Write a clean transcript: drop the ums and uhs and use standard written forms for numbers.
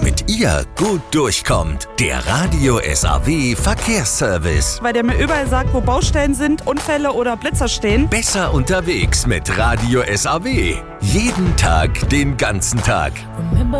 damit ihr gut durchkommt. Der Radio SAW Verkehrsservice. Weil der mir überall sagt, wo Baustellen sind, Unfälle oder Blitzer stehen. Besser unterwegs mit Radio SAW. Jeden Tag, den ganzen Tag.